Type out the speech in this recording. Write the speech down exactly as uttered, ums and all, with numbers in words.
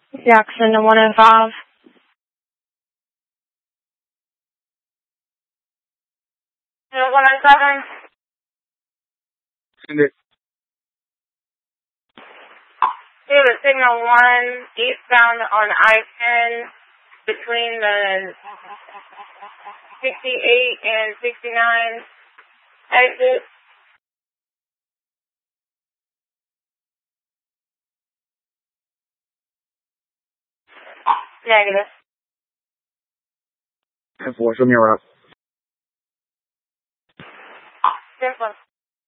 Jackson to one oh five. one oh seven. Send it. We have a signal one eastbound on I ten between the sixty-eight and sixty-nine exits. Negative. ten four, show me a route. Simple.